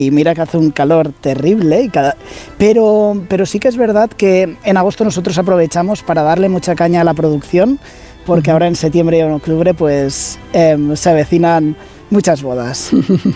Y mira que hace un calor terrible, pero sí que es verdad que en agosto nosotros aprovechamos para darle mucha caña a la producción, porque ahora en septiembre y en octubre pues se avecinan muchas bodas.